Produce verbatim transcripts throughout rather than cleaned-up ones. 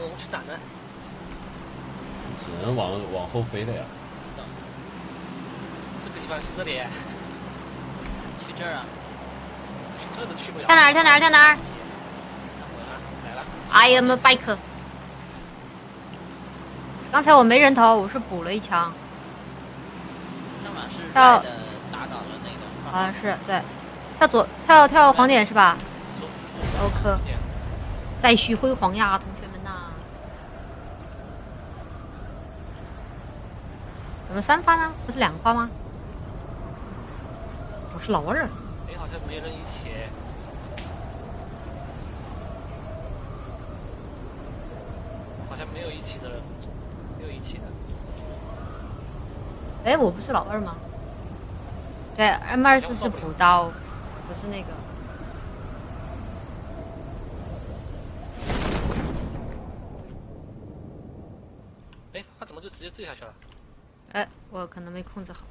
我们去哪呢？ 只能往往后飞的呀。 这个地方是这里， 去这儿啊？ 去这都去不了。 跳哪儿？跳哪儿？跳哪儿来了 ？I am a bike。刚才我没人头，我是补了一枪。 上马是跳的打倒了那个。 好像是对，跳左，跳跳黄点是吧 ？OK。再续辉煌呀，同学们呐！怎么三发呢？不是两发吗？我是老二。 哎，好像没人一起。好像没有一起的人，没有一起的。 哎，我不是老二吗？对 ，M 二四是补刀，不是那个。 哎，他怎么就直接坠下去了？ 哎，我可能没控制好，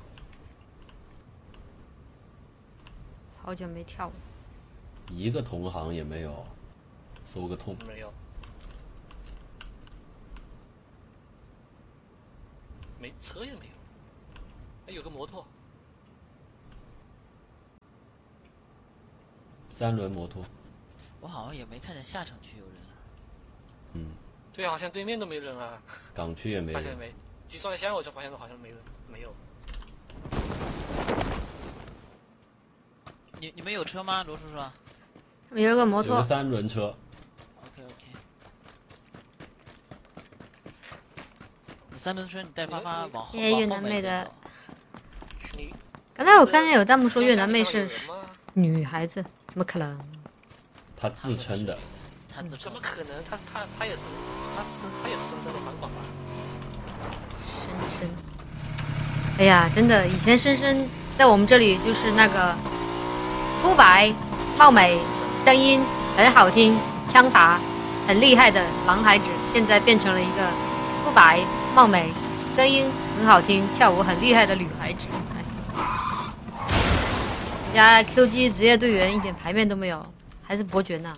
好久没跳了。 一个同行也没有，搜个痛。 没有。没车也没有。哎，有个摩托。 三轮摩托。 我好像也没看见下城区有人。 嗯。 对啊，好像对面都没人啊。 港区也没人。 发现没？计算一下，我就发现好像没人，没有。 你你们有车吗，罗叔叔？ 有一个摩托。 有个三轮车。 OK OK。你三轮车，你带发发往后。 谢谢越南妹的。 你刚才我看见有弹幕说越南妹是女孩子，怎么可能？ 她自称的。 她自称。 怎么可能？她她她也是，她是她也是深深的反广吧？ 深深。哎呀，真的，以前深深在我们这里就是那个肤白、貌美、声音很好听、枪法很厉害的狼孩子，现在变成了一个肤白、貌美、声音很好听、跳舞很厉害的女孩子。人家 Q G 职业队员一点排面都没有，还是伯爵呢。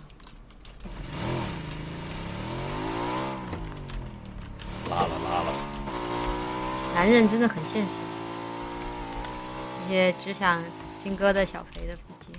拉了拉了。 男人真的很现实，这些只想听歌的小肥的腹肌。